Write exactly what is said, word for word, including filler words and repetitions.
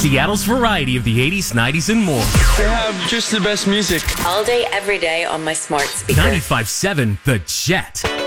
Seattle's variety of the eighties, nineties, and more. They have just the best music. All day, every day on my smart speaker. ninety-five point seven The Jet.